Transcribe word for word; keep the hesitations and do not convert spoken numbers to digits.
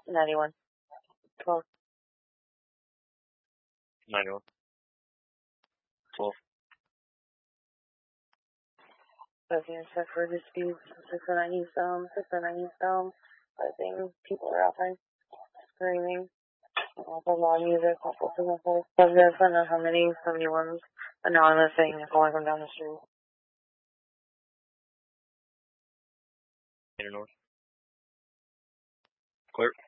ninety-one. twelve. ninety-one. twelve. Buzzing check for disputes. six oh nine Eastbound. six oh nine Eastbound. Buzzing. People are outside screaming. Also loud music. Also physical. Subjects. I don't know how many. How many ones. And now I'm saying they're calling them down the street. North. Clear.